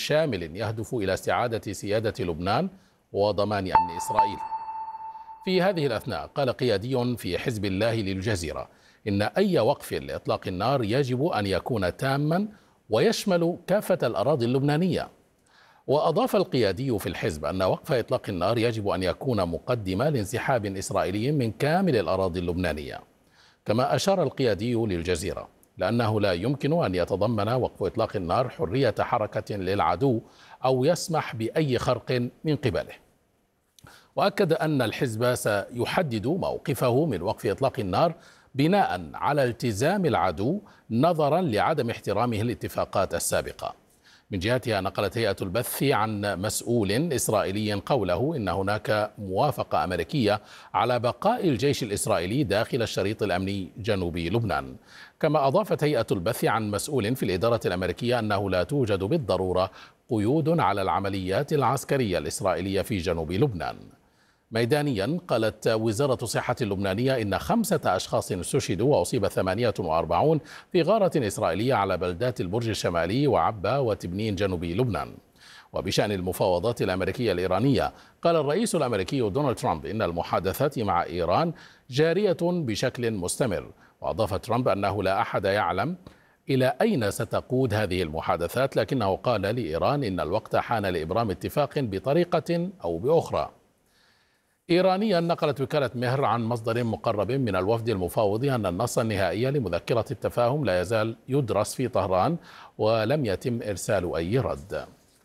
شامل يهدف إلى استعادة سيادة لبنان وضمان أمن إسرائيل. في هذه الأثناء قال قيادي في حزب الله للجزيرة إن أي وقف لإطلاق النار يجب أن يكون تاما ويشمل كافة الأراضي اللبنانية. وأضاف القيادي في الحزب أن وقف إطلاق النار يجب أن يكون مقدمة لانسحاب إسرائيلي من كامل الأراضي اللبنانية. كما أشار القيادي للجزيرة لأنه لا يمكن أن يتضمن وقف إطلاق النار حرية حركة للعدو أو يسمح بأي خرق من قبله. وأكد أن الحزب سيحدد موقفه من وقف إطلاق النار بناء على التزام العدو نظرا لعدم احترامه الاتفاقات السابقة. من جهتها نقلت هيئة البث عن مسؤول إسرائيلي قوله إن هناك موافقة أمريكية على بقاء الجيش الإسرائيلي داخل الشريط الأمني جنوبي لبنان. كما أضافت هيئة البث عن مسؤول في الإدارة الأمريكية أنه لا توجد بالضرورة قيود على العمليات العسكرية الإسرائيلية في جنوب لبنان. ميدانيا قالت وزارة الصحة اللبنانية إن 5 أشخاص استشهدوا وأصيب 48 في غارة إسرائيلية على بلدات البرج الشمالي وعبا وتبنين جنوبي لبنان. وبشأن المفاوضات الأمريكية الإيرانية قال الرئيس الأمريكي دونالد ترامب إن المحادثات مع إيران جارية بشكل مستمر. وأضاف ترامب أنه لا أحد يعلم إلى أين ستقود هذه المحادثات، لكنه قال لإيران إن الوقت حان لإبرام اتفاق بطريقة أو بأخرى. إيرانيا نقلت وكالة مهر عن مصدر مقرب من الوفد المفاوض أن النص النهائي لمذكرة التفاهم لا يزال يدرس في طهران ولم يتم إرسال أي رد.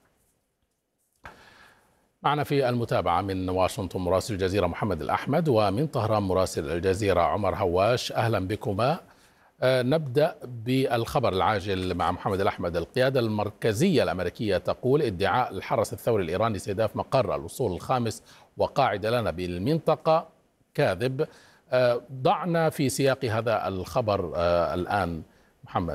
معنا في المتابعة من واشنطن مراسل الجزيرة محمد الأحمد، ومن طهران مراسل الجزيرة عمر هواش. أهلا بكما. نبدأ بالخبر العاجل مع محمد الأحمد. القيادة المركزية الأمريكية تقول ادعاء الحرس الثوري الإيراني استهداف مقر الوصول الخامس وقاعدة لنا بالمنطقة كاذب. ضعنا في سياق هذا الخبر الآن محمد.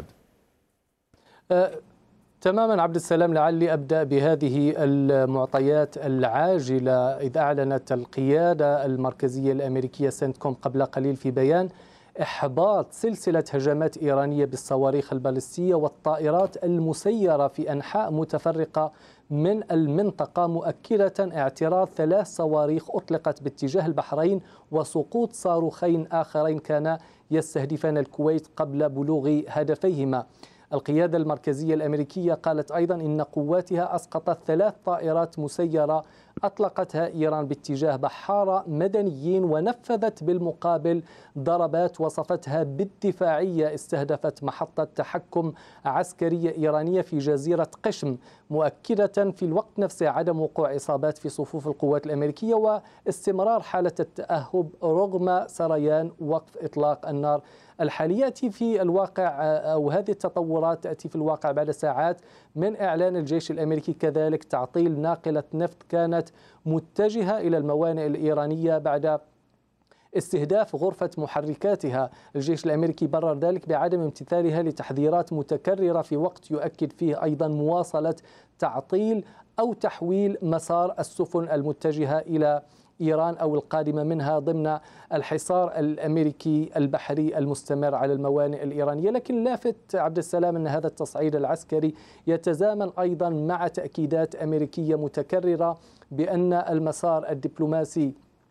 تماما عبد السلام، لعلي أبدأ بهذه المعطيات العاجلة. إذ أعلنت القيادة المركزية الأمريكية سنتكوم قبل قليل في بيان إحباط سلسلة هجمات إيرانية بالصواريخ البالستية والطائرات المسيرة في أنحاء متفرقة من المنطقة، مؤكدة اعتراض 3 صواريخ أطلقت باتجاه البحرين وسقوط صاروخين آخرين كانا يستهدفان الكويت قبل بلوغ هدفيهما. القيادة المركزية الأمريكية قالت أيضا إن قواتها أسقطت 3 طائرات مسيرة أطلقتها إيران باتجاه بحارة مدنيين، ونفذت بالمقابل ضربات وصفتها بالدفاعية استهدفت محطة تحكم عسكرية إيرانية في جزيرة قشم، مؤكدة في الوقت نفسه عدم وقوع إصابات في صفوف القوات الأمريكية واستمرار حالة التأهب رغم سريان وقف إطلاق النار الحالي. يأتي في الواقع أو هذه التطورات تأتي في الواقع بعد ساعات من إعلان الجيش الأمريكي كذلك تعطيل ناقلة نفط كانت متجهة إلى الموانئ الإيرانية بعد استهداف غرفة محركاتها. الجيش الأمريكي برر ذلك بعدم امتثالها لتحذيرات متكررة في وقت يؤكد فيه أيضا مواصلة تعطيل أو تحويل مسار السفن المتجهة إلى إيران أو القادمة منها ضمن الحصار الأمريكي البحري المستمر على الموانئ الإيرانية. لكن لافت عبد السلام أن هذا التصعيد العسكري يتزامن أيضا مع تأكيدات أمريكية متكررة بأن المسار الدبلوماسي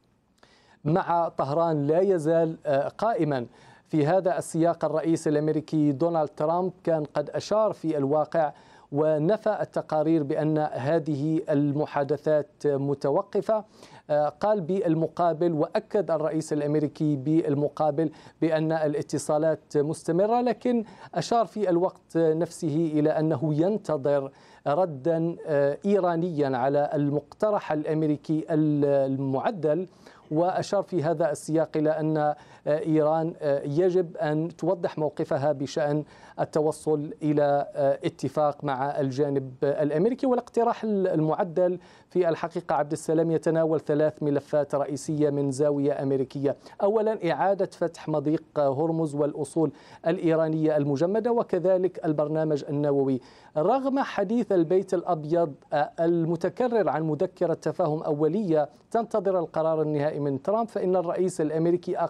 مع طهران لا يزال قائما. في هذا السياق الرئيس الأمريكي دونالد ترامب كان قد أشار في الواقع ونفى التقارير بأن هذه المحادثات متوقفة. قال بالمقابل وأكد الرئيس الأمريكي بالمقابل بأن الاتصالات مستمرة، لكن أشار في الوقت نفسه إلى أنه ينتظر ردا إيرانيا على المقترح الأمريكي المعدل. وأشار في هذا السياق إلى أن إيران يجب أن توضح موقفها بشأن التوصل إلى اتفاق مع الجانب الأمريكي. والاقتراح المعدل في الحقيقة عبد السلام يتناول 3 ملفات رئيسية من زاوية أمريكية. أولا إعادة فتح مضيق هرمز والأصول الإيرانية المجمدة وكذلك البرنامج النووي. رغم حديث البيت الأبيض المتكرر عن مذكرة تفاهم أولية تنتظر القرار النهائي من ترامب، فإن الرئيس الأمريكي أقر بأن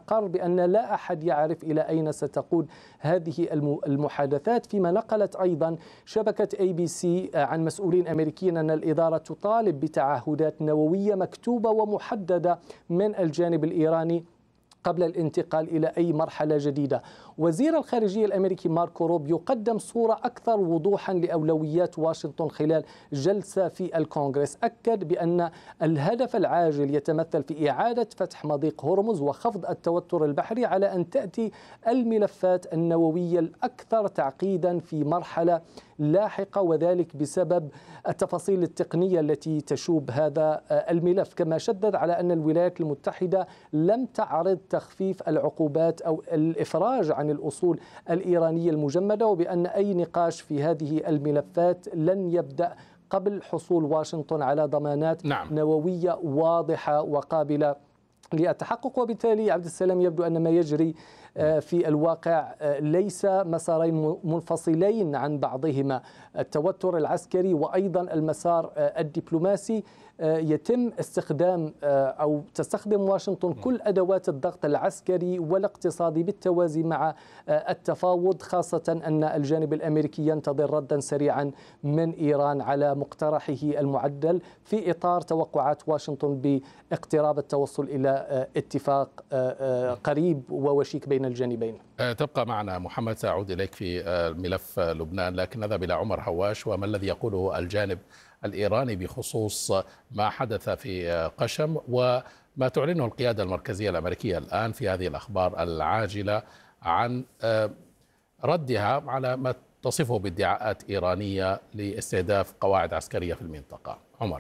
بأن لا أحد يعرف إلى أين ستقود هذه المحادثات. فيما نقلت أيضا شبكة ABC عن مسؤولين أمريكيين أن الإدارة تطالب بتعهدات نووية مكتوبة ومحددة من الجانب الإيراني قبل الانتقال إلى أي مرحلة جديدة. وزير الخارجية الأمريكي ماركو روبيو قدم صورة أكثر وضوحا لأولويات واشنطن خلال جلسة في الكونغرس. أكد بأن الهدف العاجل يتمثل في إعادة فتح مضيق هرمز وخفض التوتر البحري، على أن تأتي الملفات النووية الأكثر تعقيدا في مرحلة لاحقة، وذلك بسبب التفاصيل التقنية التي تشوب هذا الملف. كما شدد على أن الولايات المتحدة لم تعرض تخفيف العقوبات أو الإفراج عن الأصول الإيرانية المجمدة، وبأن أي نقاش في هذه الملفات لن يبدأ قبل حصول واشنطن على ضمانات نووية واضحة وقابلة للتحقق. وبالتالي عبد السلام يبدو أن ما يجري في الواقع ليس مسارين منفصلين عن بعضهما. التوتر العسكري وأيضا المسار الدبلوماسي يتم استخدام أو تستخدم واشنطن كل أدوات الضغط العسكري والاقتصادي بالتوازي مع التفاوض، خاصة أن الجانب الأمريكي ينتظر ردا سريعا من إيران على مقترحه المعدل في إطار توقعات واشنطن باقتراب التوصل إلى اتفاق قريب ووشيك بين الجانبين. تبقى معنا محمد، سأعود إليك في ملف لبنان، لكن نذهب إلى عمر هواش وما الذي يقوله الجانب الإيراني بخصوص ما حدث في قشم وما تعلنه القيادة المركزية الأمريكية الآن في هذه الأخبار العاجلة عن ردها على ما تصفه بادعاءات إيرانية لاستهداف قواعد عسكرية في المنطقة. عمر.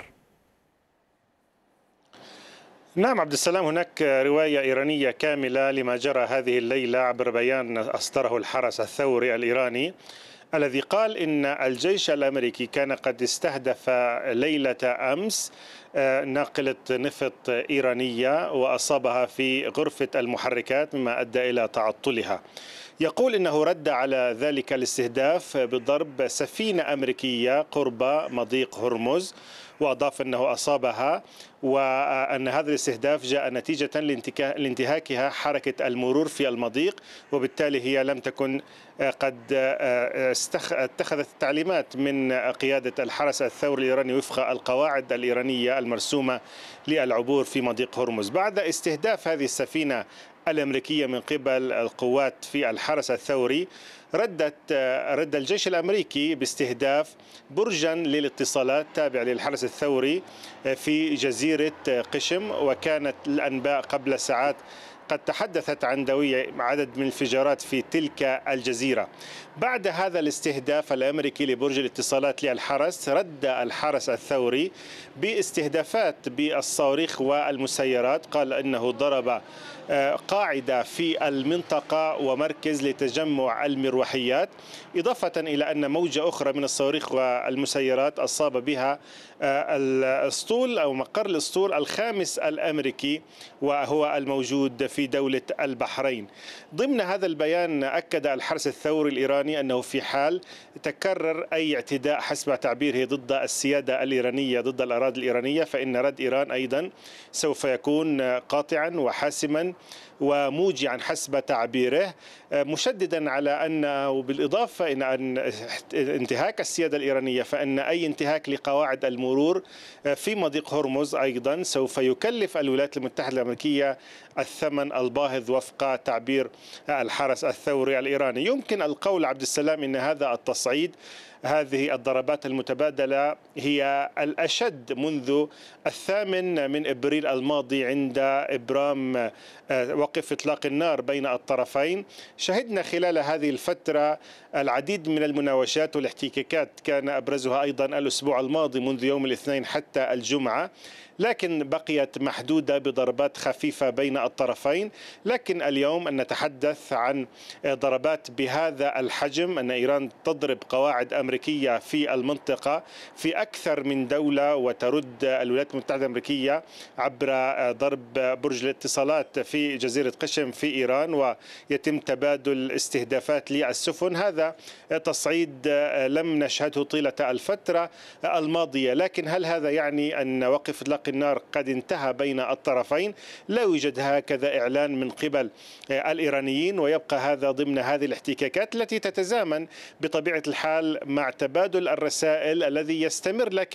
نعم عبد السلام، هناك رواية إيرانية كاملة لما جرى هذه الليلة عبر بيان أصدره الحرس الثوري الإيراني، الذي قال إن الجيش الأمريكي كان قد استهدف ليلة أمس ناقلة نفط إيرانية وأصابها في غرفة المحركات مما أدى إلى تعطلها. يقول إنه رد على ذلك الاستهداف بضرب سفينة أمريكية قرب مضيق هرمز، وأضاف أنه أصابها، وأن هذا الاستهداف جاء نتيجة لانتهاكها حركة المرور في المضيق، وبالتالي هي لم تكن قد اتخذت التعليمات من قيادة الحرس الثوري الإيراني وفق القواعد الإيرانية المرسومة للعبور في مضيق هرمز. بعد استهداف هذه السفينة الأمريكية من قبل القوات في الحرس الثوري، رد الجيش الأمريكي باستهداف برجا للاتصالات تابع للحرس الثوري في جزيرة قشم، وكانت الأنباء قبل ساعات قد تحدثت عن دوي عدد من الانفجارات في تلك الجزيرة. بعد هذا الاستهداف الأمريكي لبرج الاتصالات للحرس، رد الحرس الثوري باستهدافات بالصواريخ والمسيرات. قال إنه ضرب قاعدة في المنطقة ومركز لتجمع المروحيات، إضافة إلى أن موجة أخرى من الصواريخ والمسيرات أصاب بها الأسطول أو مقر الأسطول الخامس الأمريكي، وهو الموجود في دولة البحرين. ضمن هذا البيان أكد الحرس الثوري الإيراني أنه في حال تكرر أي اعتداء حسب تعبيره ضد السيادة الإيرانية، ضد الأراضي الإيرانية، فإن رد إيران أيضا سوف يكون قاطعا وحاسما وموجعا حسب تعبيره، مشددا على أنه بالإضافة إلى أن انتهاك السيادة الإيرانية، فإن أي انتهاك لقواعد المرور في مضيق هرمز أيضا سوف يكلف الولايات المتحدة الأمريكية الثمن الباهظ وفق تعبير الحرس الثوري الإيراني. يمكن القول عبد السلام إن هذا التصعيد، هذه الضربات المتبادلة هي الأشد منذ 8 من إبريل الماضي عند إبرام وقف إطلاق النار بين الطرفين. شهدنا خلال هذه الفترة العديد من المناوشات والاحتكاكات، كان أبرزها أيضا الأسبوع الماضي منذ يوم الاثنين حتى الجمعة، لكن بقيت محدودة بضربات خفيفة بين الطرفين. لكن اليوم أن نتحدث عن ضربات بهذا الحجم، أن إيران تضرب قواعد الأمريكية في المنطقة في أكثر من دولة، وترد الولايات المتحدة الأمريكية عبر ضرب برج الاتصالات في جزيرة قشم في إيران، ويتم تبادل استهدافات للسفن. هذا تصعيد لم نشهده طيلة الفترة الماضية. لكن هل هذا يعني أن وقف إطلاق النار قد انتهى بين الطرفين؟ لا يوجد هكذا إعلان من قبل الإيرانيين، ويبقى هذا ضمن هذه الاحتكاكات التي تتزامن بطبيعة الحال مع تبادل الرسائل الذي يستمر، لكن